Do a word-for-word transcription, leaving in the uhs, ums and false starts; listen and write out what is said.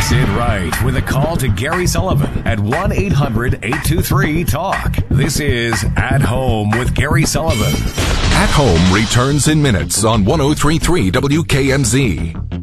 Sit right with a call to Gary Sullivan at one eight hundred eight two three talk. This is At Home with Gary Sullivan. At Home returns in minutes on one oh three point three W K M Z.